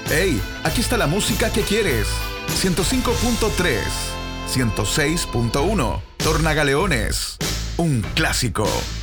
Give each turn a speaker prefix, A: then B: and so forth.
A: Hey, aquí está la música que quieres. 105.3, 106.1, Tornagaleones, un clásico.